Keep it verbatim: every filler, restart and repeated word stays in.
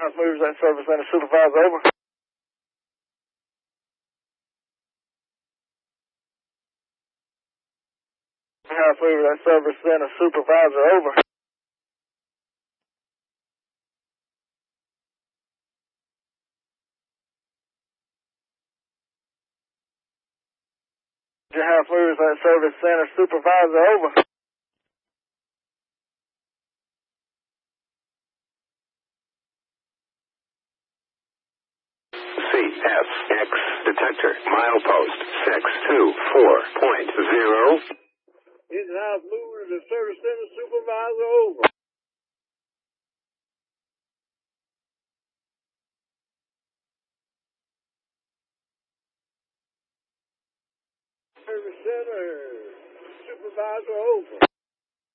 House movers and service center supervisor, over. House movers and service center supervisor, over. House movers and service center supervisor, over. C S X detector milepost six two four point zero. House movers and service center supervisor, over. Service center supervisor, over.